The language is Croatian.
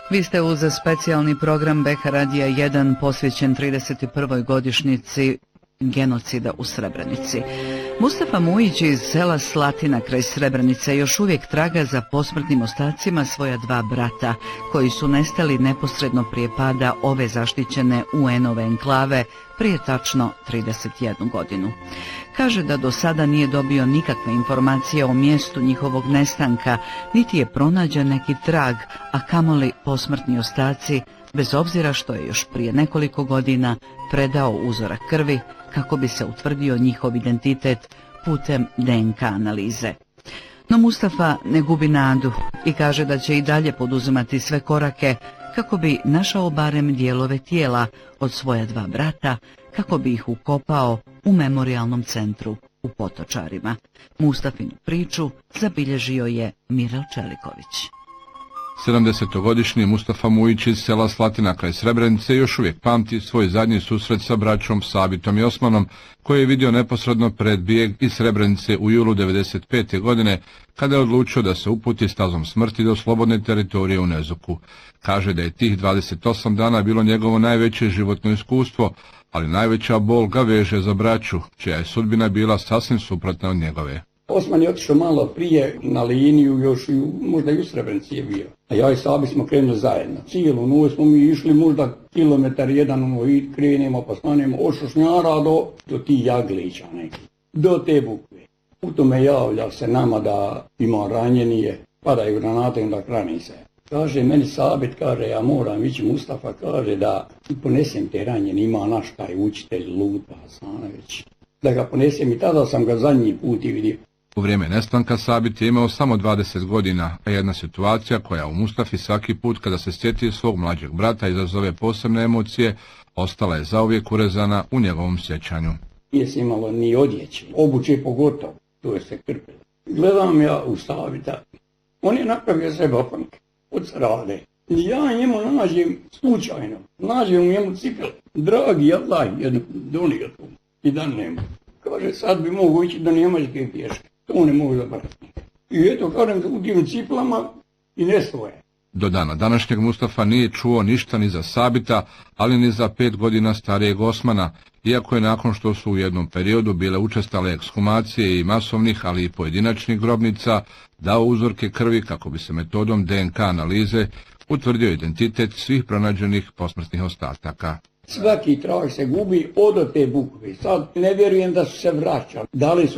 Vi ste uz specijalni program BK Radija 1 posvećen 31. godišnjici genocida u Srebrenici. Mustafa Mujić iz sela Slatina kraj Srebrenice još uvijek traga za posmrtnim ostacima svoja dva brata, koji su nestali neposredno prije pada ove zaštićene UN-ove enklave prije tačno 31 godinu. Kaže da do sada nije dobio nikakve informacije o mjestu njihovog nestanka, niti je pronađen neki trag, a kamoli posmrtni ostaci, bez obzira što je još prije nekoliko godina predao uzorak krvi kako bi se utvrdio njihov identitet putem DNK analize. No Mustafa ne gubi nadu i kaže da će i dalje poduzimati sve korake kako bi našao barem dijelove tijela od svoja dva brata, kako bi ih ukopao u memorijalnom centru u Potočarima. Mustafinu priču zabilježio je Mirel Čeliković. 70-godišnji Mustafa Mujić iz sela Slatina kraj Srebrenice još uvijek pamti svoj zadnji susret sa braćom Sabitom i Osmanom, koji je vidio neposredno pred bijeg iz Srebrenice u julu 1995. godine, kada je odlučio da se uputi stazom smrti do slobodne teritorije u Nezuku. Kaže da je tih 28 dana bilo njegovo najveće životno iskustvo, ali najveća bol ga veže za braću, čija je sudbina bila sasvim suprotna od njegove. Osman je otišao malo prije na liniju, još možda i u Srebrenici je bio. A ja i Sabi smo krenuli zajedno. Cijelu noć smo mi išli možda kilometar jedan, i krenemo pa stanemo od Šošnjara do tih Jaglića neki. Do te bukve. U tome javlja se nama da ima ranjenije, padaju granate i onda hrani se. Kaže meni Sabit, kaže ja moram ići, Mustafa kaže da ponesem te ranjene, ima naš taj učitelj Luta Hasanović. Da ga ponesem i tada sam ga zadnji put i vidio. U vrijeme nestanka Sabit je imao samo 20 godina, a jedna situacija koja u Mustafi svaki put kada se sjeti svog mlađeg brata izazove posebne emocije, ostala je zauvijek urezana u njegovom sjećanju. Nije se imalo ni odjeće, obuće pogotovo, to je se krpilo. Gledam ja u Sabita, on je napravio sebe opanke od srade. I ja njemu nađem slučajno, nađem u njemu cipele. Dragi Allah, jedno donio to i dan nema. Kaže, sad bi mogu ići do Njemačke pješke. To ne mogu zabrati. I eto, kažem, u tim ciplama i nestoje. Do dana današnjeg Mustafa nije čuo ništa ni za Sabita, ali ni za 5 godina starijeg Osmana, iako je nakon što su u jednom periodu bile učestale ekshumacije i masovnih, ali i pojedinačnih grobnica, dao uzorke krvi kako bi se metodom DNK analize utvrdio identitet svih pronađenih posmrtnih ostataka. Svaki trag se gubi od te bukve. Sad ne vjerujem da su se vraćali. Da li su